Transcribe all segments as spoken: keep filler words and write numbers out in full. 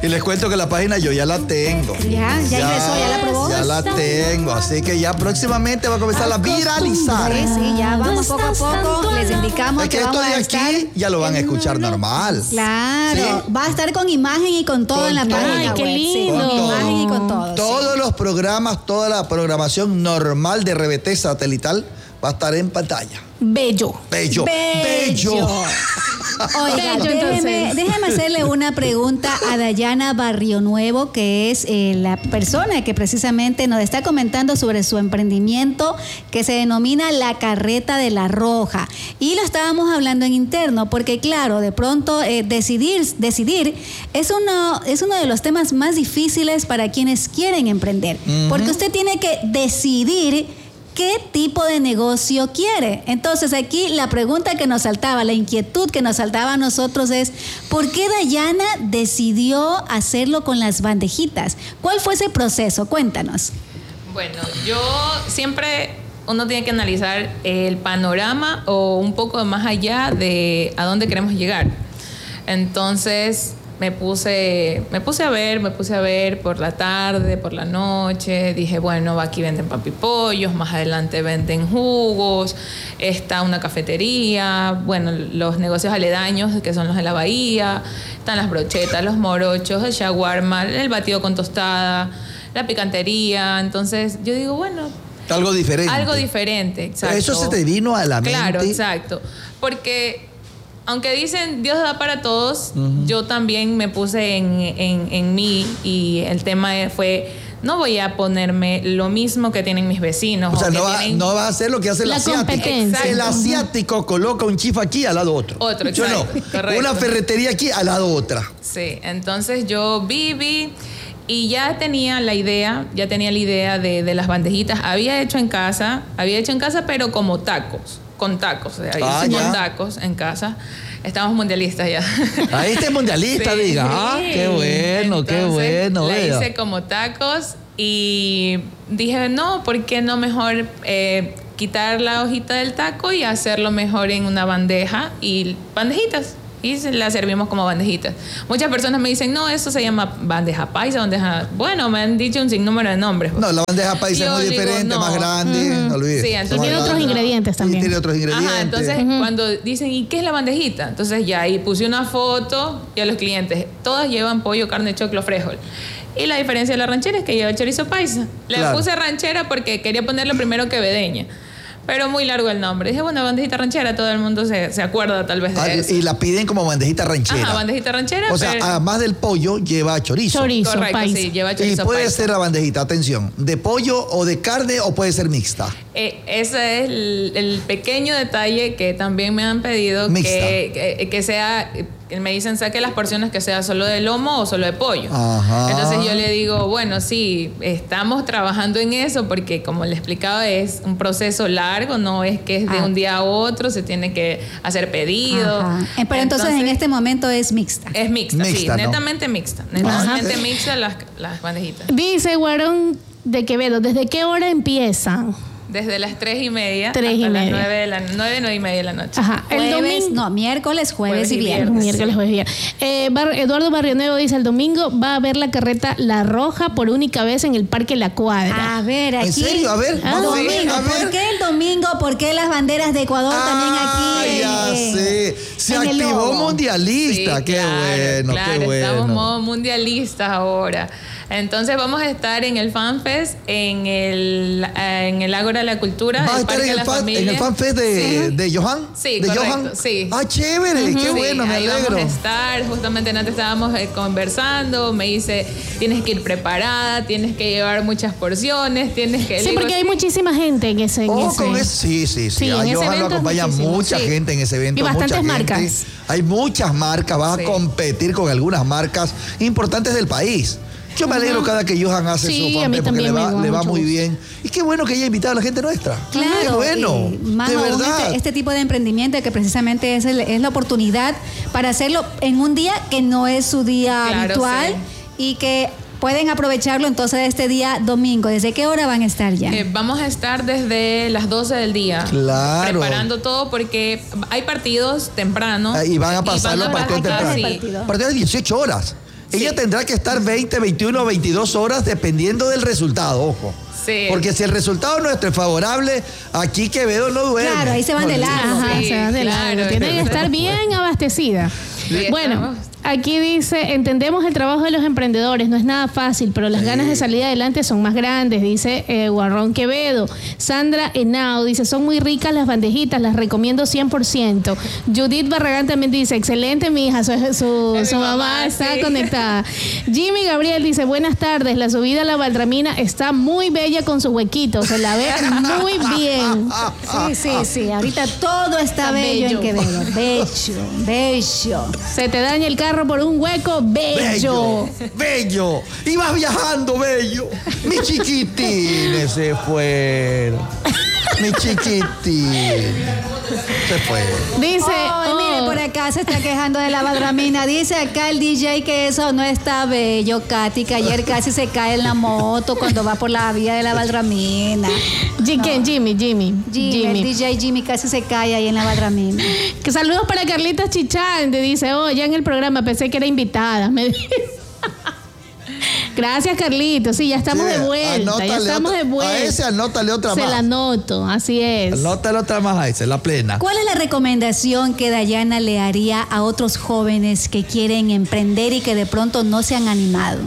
Y les cuento que la página yo ya la tengo. Ya, ya, ya ingresó, ya la probó. Ya la tengo, así que ya próximamente va a comenzar a viralizar. Sí, sí, ya vamos poco a poco. Les indicamos es que, que esto vamos de a aquí estar... ya lo van a escuchar normal. Claro, ¿sí? va a estar con imagen y con todo con en la todo. página Ay, qué web. lindo. Sí, con Con imagen y todo. con todo. Todos sí. los programas, toda la programación normal de R B T satelital va a estar en pantalla. Bello. Bello. Bello. Bello. Oiga, Bello, déjeme, entonces. déjeme hacerle una pregunta a Dayana Barrio Nuevo, que es eh, la persona que precisamente nos está comentando sobre su emprendimiento que se denomina La Carreta de la Roja. Y lo estábamos hablando en interno, porque claro, de pronto eh, decidir, decidir es uno, es uno de los temas más difíciles para quienes quieren emprender, uh-huh. porque usted tiene que decidir qué tipo de negocio quiere. Entonces aquí la pregunta que nos saltaba, la inquietud que nos saltaba a nosotros es, ¿por qué Dayana decidió hacerlo con las bandejitas? ¿Cuál fue ese proceso? Cuéntanos. Bueno, yo siempre, uno tiene que analizar el panorama o un poco más allá de a dónde queremos llegar. Entonces me puse, me puse a ver, me puse a ver por la tarde, por la noche. Dije, bueno, aquí venden papipollos, más adelante venden jugos, está una cafetería, bueno, los negocios aledaños, que son los de la bahía, están las brochetas, los morochos, el shawarma, el batido con tostada, la picantería. Entonces yo digo, bueno, algo diferente. Algo diferente, exacto. Eso se te vino a la mente. Claro, exacto. Porque aunque dicen Dios da para todos, uh-huh. yo también me puse en, en, en mí, y el tema fue, no voy a ponerme lo mismo que tienen mis vecinos. O sea, o no, va, tienen... no va a hacer lo que hace el la asiático. El asiático uh-huh. coloca un chif aquí al lado otro. Otro, exacto. No, correcto. Una ferretería aquí al lado otra. Sí, entonces yo viví y ya tenía la idea, ya tenía la idea de, de las bandejitas. Había hecho en casa, había hecho en casa, pero como tacos. Con tacos, o sea, ah, con tacos en casa. Estamos mundialistas ya. Ahí este es mundialista, sí, diga. Ah, qué bueno, entonces, qué bueno. La vea. hice como tacos y dije, no, ¿por qué no mejor eh, quitar la hojita del taco y hacerlo mejor en una bandeja y bandejitas? Y la servimos como bandejitas. Muchas personas me dicen, no, eso se llama bandeja paisa, bandeja... Bueno, me han dicho un sinnúmero de nombres. No, la bandeja paisa es muy digo, diferente, no. más grande, uh-huh. no olvides. Sí, entonces, tiene otros ingredientes también. Y tiene otros ingredientes. Ajá, entonces uh-huh. cuando dicen, ¿y qué es la bandejita? Entonces ya ahí puse una foto y a los clientes, todas llevan pollo, carne, choclo, frijol. Y la diferencia de la ranchera es que lleva chorizo paisa. Le claro. puse ranchera porque quería ponerlo primero que vedeña. Pero muy largo el nombre. Dije, bueno, bandejita ranchera, todo el mundo se, se acuerda tal vez de ah, eso. Y la piden como bandejita ranchera. Ajá, bandejita ranchera. O sea, pero... además del pollo, lleva chorizo. Chorizo, correcto, paisa. Sí, lleva chorizo y puede paisa. ser la bandejita, atención, de pollo o de carne o puede ser mixta. Eh, ese es el, el pequeño detalle que también me han pedido que, que, que sea... Me dicen, saque las porciones que sea solo de lomo o solo de pollo. Ajá. Entonces yo le digo, bueno, sí, estamos trabajando en eso porque, como le explicaba, es un proceso largo, no es que es de ah. un día a otro, se tiene que hacer pedido. Ajá. Eh, pero entonces, entonces en este momento es mixta. Es mixta, mixta sí, ¿no? netamente mixta. Netamente Ajá. mixta las, las bandejitas. Dice Guarón de Quevedo, ¿desde qué hora empiezan? Desde las tres y media tres hasta y las media. nueve de la nueve, nueve y media de la noche. Ajá. El Jueves, domingo, no, miércoles, jueves, jueves y viernes. viernes. Miércoles, jueves y viernes. Eh, Bar, Eduardo Barrionuevo dice, el domingo va a haber la carreta La Roja por única vez en el Parque La Cuadra. A ver, aquí. ¿En serio? A ver, ah, vamos domingo. a ver, a ver. ¿Por qué el domingo? ¿Por qué las banderas de Ecuador ah, también aquí? Ya en, sé. Se activó mundialista. Sí, qué claro, bueno, claro, qué bueno. Estamos modo mundialistas ahora. Entonces vamos a estar en el FanFest, en el, en el Ágora de la Cultura, ¿vas a del estar Parque en de el, la fan, Familia? en el FanFest de, sí. de Johan? Sí, ¿De correcto, Johan? sí. Ah, chévere, uh-huh. qué bueno, sí, me ahí alegro. Vamos a estar, justamente antes estábamos eh, conversando, me dice, tienes que ir preparada, tienes que llevar muchas porciones, tienes que... Sí, porque hay muchísima gente en ese... En oh, ese. Con eso, sí, sí, sí. sí a Johan lo acompaña mucha sí. gente en ese evento. Y bastantes mucha marcas. Gente. Hay muchas marcas, vas sí. a competir con algunas marcas importantes del país. Yo me alegro uh-huh. cada que Johan hace sí, su fanpage porque le va, le va muy gusto. bien. Y qué bueno que haya invitado a la gente nuestra. Claro. Qué bueno. Eh, más de aún verdad. Este, este tipo de emprendimiento que precisamente es, el, es la oportunidad para hacerlo en un día que no es su día claro, habitual sí. y que pueden aprovecharlo entonces este día domingo. ¿Desde qué hora van a estar ya? Eh, vamos a estar desde las doce del día. Claro. Preparando todo porque hay partidos temprano. Y van a pasar los partidos temprano. Sí. Partidos de dieciocho horas. ella Sí. tendrá que estar veinte, veintiuno, veintidós horas dependiendo del resultado, ojo. Sí. Porque si el resultado nuestro es favorable, aquí Quevedo no duerme. Claro, ahí se van de largo. Ajá, Sí, se van de claro. largo. Tiene que estar bien abastecida. Sí, Bueno, estamos. aquí dice, entendemos el trabajo de los emprendedores, no es nada fácil, pero las ganas de salir adelante son más grandes, dice eh, Guarrón Quevedo. Sandra Henao dice, son muy ricas las bandejitas, las recomiendo cien por ciento. Judith Barragán también dice, excelente mi hija, su, su, Es su mi mamá, mamá, está sí. conectada. Jimmy Gabriel dice, buenas tardes, la subida a la Valdramina está muy bella con sus huequitos, se la ve muy bien. Sí, sí, sí. Ahorita todo está Está bello, bello. en Quevedo. Bello, bello. Se te daña el carro por un hueco, bello. Bello, bello. Y vas viajando, bello. Mis chiquitines se fueron. Mis chiquitines se fueron. Dice, Ay, oh, mire, por acá se está quejando de la Valdramina. Dice acá el D J que eso no está bello, Katy, que ayer casi se cae en la moto cuando va por la vía de la Valdramina. Ji- ¿quién? Jimmy, Jimmy, Jimmy, el D J Jimmy casi se cae ahí en la Valdramina. Que saludos para Carlitas Chichán. Te dice, oh, ya en el programa pensé que era invitada. Me dice. Gracias, Carlitos. Sí, ya estamos Sí, de vuelta. anótale Ya estamos otra- de vuelta. A ese anótale otra Se más. la anoto, así es. Anótale otra más a ese, la plena. ¿Cuál es la recomendación que Dayana le haría a otros jóvenes que quieren emprender y que de pronto no se han animado?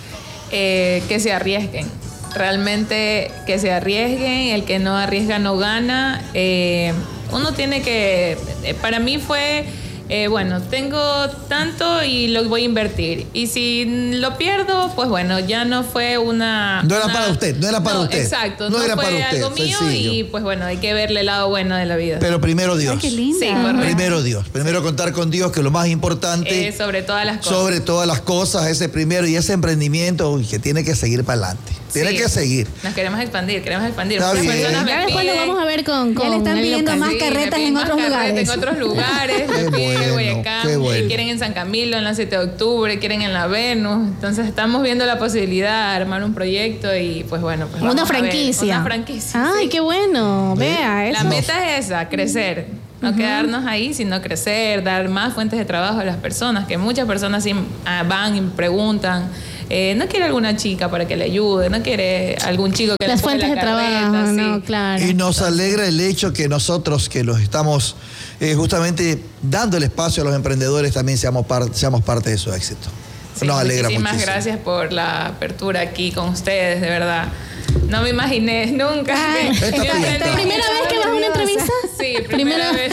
Eh, que se arriesguen. Realmente que se arriesguen. El que no arriesga no gana. Eh, uno tiene que... eh, para mí fue... eh, bueno, tengo tanto y lo voy a invertir. Y si lo pierdo, pues bueno, ya no fue una... No era una- para usted, no era para usted. Exacto, No no, era fue para usted, algo mío sencillo. y pues bueno, hay que verle el lado bueno de la vida. Pero primero Dios. Ay, qué linda. Sí, correcto. Primero Dios. Primero contar con Dios, que es lo más importante. Eh, sobre todas las cosas. Sobre todas las cosas, ese primero y ese emprendimiento uy, que tiene que seguir para adelante. Tiene Sí. que seguir. Nos queremos expandir, queremos expandir. Está Muchas bien. personas me Ya después lo piden- vamos a ver con, Ya con le están el pidiendo local. más Sí, carretas me piden en más otros carretas lugares. En otros lugares, Qué me piden en bueno, Guayacán, qué bueno. y quieren en San Camilo, en la siete de octubre, quieren en la Venus. Entonces estamos viendo la posibilidad de armar un proyecto y pues bueno. Pues Una vamos a ver. franquicia. Una franquicia. Ay, sí. qué bueno. Vea La eso. meta es esa, crecer. No quedarnos ahí, sino crecer, dar más fuentes de trabajo a las personas, que muchas personas sí, ah, van y preguntan. Eh, no quiere alguna chica para que le ayude, no quiere algún chico que Las le empuje fuentes de la carreta, trabajo, sí. no, claro. Y nos alegra el hecho que nosotros que los estamos eh, justamente dando el espacio a los emprendedores también seamos, par- seamos parte de su éxito. Sí, nos alegra muchísimas muchísimo. gracias por la apertura aquí con ustedes, de verdad. No me imaginé nunca. Ay, que- esta que- pinta. ¿Primera vez que vas a una entrevista? Sí, primera vez.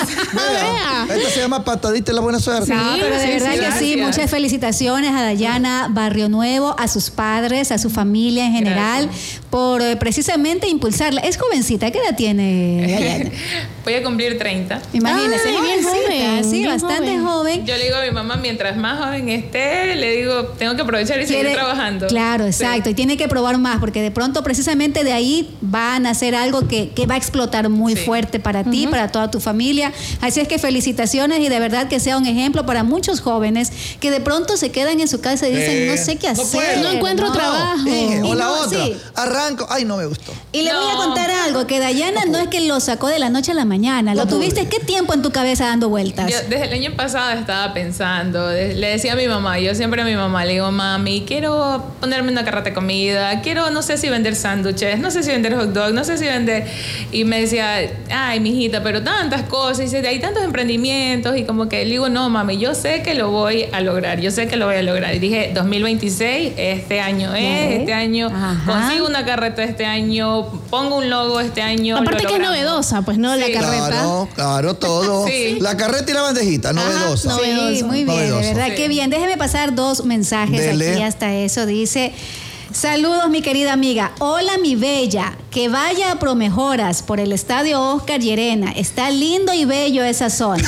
Ah, vea. Esta se llama patadita de la buena suerte. No, pero de sí, verdad sí, que sí, gracias. muchas felicitaciones a Dayana Barrio Nuevo, a sus padres, a su familia en general, por eh, precisamente impulsarla. Es jovencita, ¿qué edad tiene Dayana? Voy a cumplir treinta. Imagínese, Ay, bien jovencita, joven, sí, bien bastante joven. joven. Yo le digo a mi mamá, mientras más joven esté, le digo, tengo que aprovechar y seguir Quiere- trabajando. Claro, Sí. exacto. Y tiene que probar más, porque de pronto precisamente de ahí van a hacer algo que, que va a explotar muy Sí. fuerte para ti, para toda tu familia. Así es que felicitaciones y de verdad que sea un ejemplo para muchos jóvenes que de pronto se quedan en su casa y dicen, Eh, no sé qué no hacer. puedo. No encuentro trabajo. Dije, o Y la no, otra. sí. Arranco. Ay, no me gustó. Y le voy a No. contar algo, que Dayana no es que lo sacó de la noche a la mañana. No Lo tuviste pude. qué tiempo en tu cabeza dando vueltas. Yo desde el año pasado estaba pensando, de- le decía a mi mamá, yo siempre a mi mamá le digo, mami, quiero ponerme una carreta de comida, quiero, no sé si vender sándwiches, no sé si vender hot dog, no sé si vender... Y me decía, ay, mijita, pero tantas cosas, y dice, hay tantos emprendimientos, y como que le digo, no, mami, yo sé que lo voy a lograr, yo sé que lo voy a lograr. Y dije, dos mil veintiséis, este año es, ¿Ves? este año Ajá. consigo una carreta este año, pongo un logo este año. Aparte lo que es logramos. novedosa, pues no, la Sí. carreta. Claro, claro, todo. Sí. La carreta y la bandejita, novedosa. no. Sí, Novedoso. muy bien, Novedoso. de verdad, Sí. qué bien. Déjeme pasar dos mensajes Dele. aquí hasta eso. Dice, saludos mi querida amiga. Hola mi bella, que vaya a Promejoras por el Estadio Oscar Llerena. Está lindo y bello esa zona.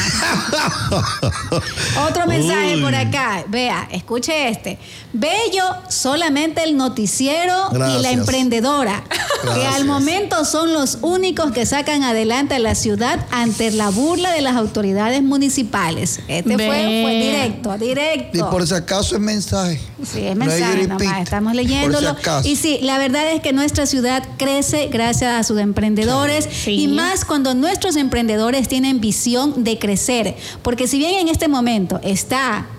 Otro mensaje Uy. por acá. Vea, escuche este. Bello solamente el noticiero y la Gracias. emprendedora, que Gracias. al momento son los únicos que sacan adelante a la ciudad ante la burla de las autoridades municipales. Este fue, Ve. fue directo, directo. Y por si acaso es mensaje. Sí, es No hay mensaje repeat. nomás, estamos Por leyéndolo. si acaso. Y sí, la verdad es que nuestra ciudad crece gracias a sus emprendedores Sí. y más cuando nuestros emprendedores tienen visión de crecer. Porque si bien en este momento está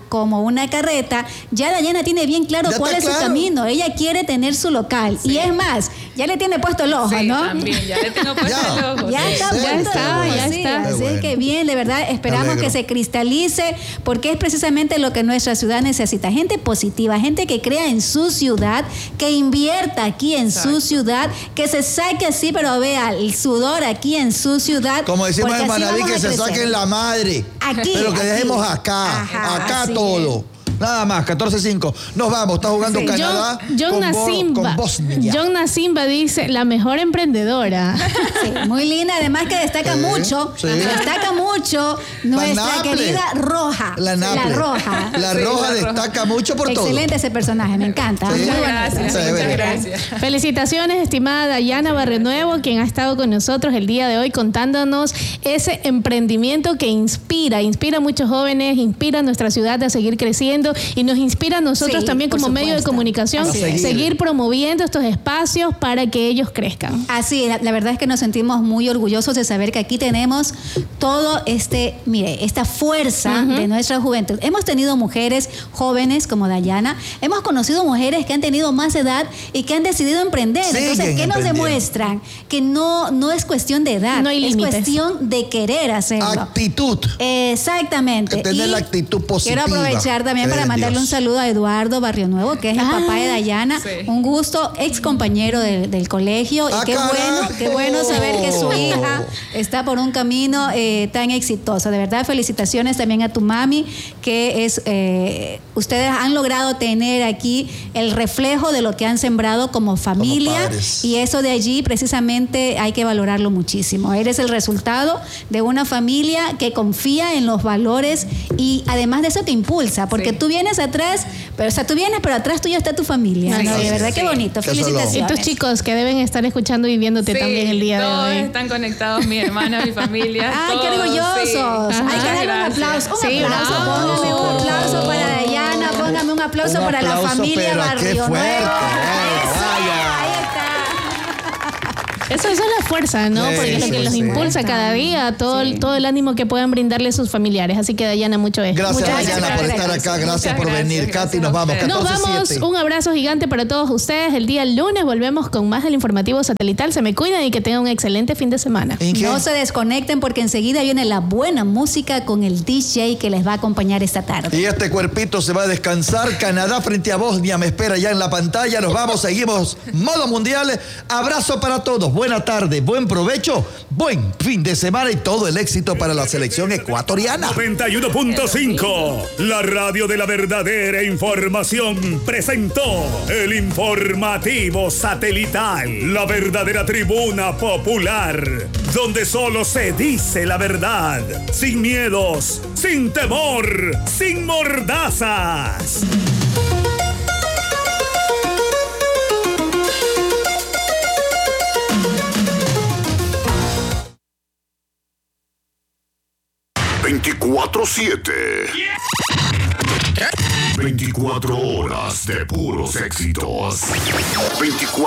como una carreta, ya Dayana tiene bien claro Ya cuál está es su claro. camino. Ella quiere tener su local. Sí. Y es más, ya le tiene puesto el ojo, Sí, ¿no? también, ya le tengo puesto Ya. el ojo. Ya sí. está, Sí, puesto el está, ojo, ya sí. está. Así Qué es que bueno. bien, de verdad, esperamos alegro. que se cristalice, porque es precisamente lo que nuestra ciudad necesita. Gente positiva, gente que crea en su ciudad, que invierta aquí en Exacto. su ciudad, que se saque así, pero vea el sudor aquí en su ciudad. Como decimos porque en así Manaví, vamos que a se crecer. saquen la madre. Aquí, Pero que aquí. dejemos acá, Ajá, acá así todo. Nada más, catorce cinco. Nos vamos, está jugando Sí. Canadá John, John con, Bo- Nasimba. con Bosnia. John Nasimba dice, la mejor emprendedora. Sí, muy linda, además que destaca Sí, mucho, sí. destaca mucho nuestra Naple. querida Roja. La Naple. Roja. La Sí, roja la Roja. destaca mucho por todo. Excelente ese personaje, me encanta. Sí. Muy Muchas bonito. gracias, Sí, muchas bueno. gracias. Felicitaciones, estimada Dayana Barrio Nuevo, quien ha estado con nosotros el día de hoy contándonos ese emprendimiento que inspira, inspira a muchos jóvenes, inspira a nuestra ciudad a seguir creciendo y nos inspira a nosotros Sí, también por como medio de supuesto. comunicación Así es. seguir. seguir promoviendo estos espacios para que ellos crezcan. Así, la, la verdad es que nos sentimos muy orgullosos de saber que aquí tenemos todo este, mire, esta fuerza Ujú. de nuestra juventud. Hemos tenido mujeres jóvenes como Dayana, hemos conocido mujeres que han tenido más edad y que han decidido emprender. Siguen Entonces, ¿qué nos emprendiendo. demuestran? Que no, no es cuestión de edad, No hay es límites. cuestión de querer hacerlo. Actitud. Exactamente. De tener Y la actitud positiva. Quiero aprovechar también Cree para en mandarle Dios. un saludo a Eduardo Barrio Nuevo, que es el Ah, papá de Dayana. sí. Un gusto, ex compañero de- del colegio. Ah, y qué carajo. bueno, qué bueno saber que su hija está por un camino eh, tan exitoso. De verdad, felicitaciones también a tu mami, que es, eh, ustedes han logrado tener aquí el reflejo de lo que han sembrado como familia. padres. Y eso de allí precisamente hay que valorarlo muchísimo. Eres el resultado de una familia que confía en los valores y además de eso te impulsa, porque Sí. tú vienes atrás, pero o sea, tú vienes, pero atrás tuyo está tu familia. Sí, ¿no? sí, Y de verdad sí. qué bonito. Eso es lo- Y Felicitaciones. tus chicos que deben estar escuchando y viéndote Sí, también el día de todos hoy. están conectados, mi hermana, mi familia. Ay, qué todos, orgullosos. sí. Hay Ajá. que darle un Gracias. aplauso. Un Sí, aplauso. bravo. Póngame un aplauso para Dayana. Póngame un aplauso Un para la aplauso, familia pero Barrio qué fuerte. Nuevo. Vaya, Eso, vaya. ahí está. Eso, eso es la fuerza, ¿no? Sí, Porque es lo que sí, los sí. impulsa cada día, todo, el, todo el ánimo que puedan brindarle sus familiares. Así que Dayana, mucho éxito. Gracias, Muchas Dayana, gracias. por estar acá. Gracias Muchas por gracias, venir. gracias Katy, a nos vamos. ustedes. Nos catorce vamos, siete. un abrazo gigante para todos ustedes. El día lunes volvemos con más del informativo satelital. Se me cuidan y que tengan un excelente fin de semana. ¿En qué? No se desconecten porque enseguida viene la buena música con el D J que les va a acompañar esta tarde. Y este cuerpito se va a descansar. Canadá frente a Bosnia me espera ya en la pantalla. Nos vamos, seguimos modo mundial. Abrazo para todos. Buena tarde, buen provecho, buen fin de semana y todo el éxito para la selección ecuatoriana. noventa y uno punto cinco, la radio de la verdadera información, presentó el informativo satelital, la verdadera tribuna popular, donde solo se dice la verdad, sin miedos, sin temor, sin mordazas. veinticuatro siete. veinticuatro horas de puros éxitos. veinticuatro